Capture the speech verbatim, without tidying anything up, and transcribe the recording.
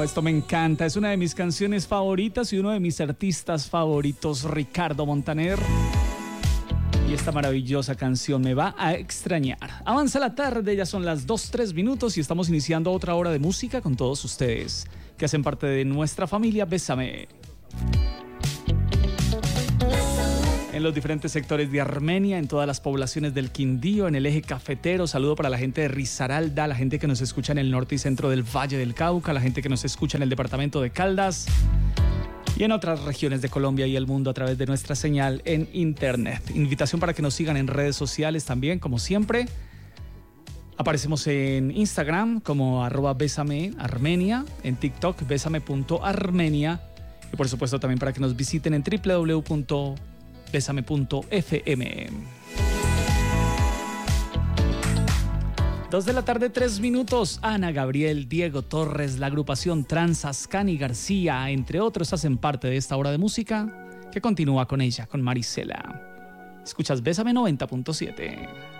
esto me encanta. Es una de mis canciones favoritas y uno de mis artistas favoritos, Ricardo Montaner. Y esta maravillosa canción me va a extrañar. Avanza la tarde, ya son las dos, tres minutos y estamos iniciando otra hora de música con todos ustedes que hacen parte de nuestra familia Bésame. En los diferentes sectores de Armenia, en todas las poblaciones del Quindío, en el eje cafetero. Saludo para la gente de Risaralda, la gente que nos escucha en el norte y centro del Valle del Cauca, la gente que nos escucha en el departamento de Caldas y en otras regiones de Colombia y el mundo a través de nuestra señal en internet. Invitación para que nos sigan en redes sociales también, como siempre. Aparecemos en Instagram como arroba Bésame Armenia, en TikTok bésame punto armenia y por supuesto también para que nos visiten en doble u doble u doble u punto bésame punto efe eme. Dos de la tarde, tres minutos. Ana Gabriel, Diego Torres, la agrupación Tranzas, Cani García, entre otros, hacen parte de esta hora de música que continúa con ella, con Marisela. Escuchas Bésame noventa punto siete.